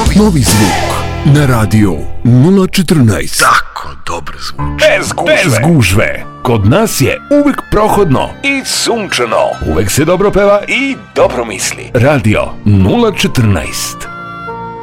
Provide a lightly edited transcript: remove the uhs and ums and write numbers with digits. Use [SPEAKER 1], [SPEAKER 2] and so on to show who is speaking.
[SPEAKER 1] Novi zvuk na radio 014.
[SPEAKER 2] Tako dobro zvuči.
[SPEAKER 3] Bez gužve. Kod nas je uvek prohodno i sunčano. Uvek se dobro peva i dobro misli. Radio 014.